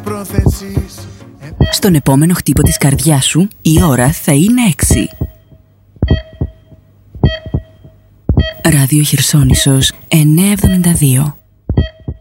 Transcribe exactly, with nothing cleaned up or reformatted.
πρόθεσης. Στον επόμενο χτύπο της καρδιάς σου η ώρα θα είναι έξι. Ράδιο Χερσόνησος εννιακόσια εβδομήντα δύο.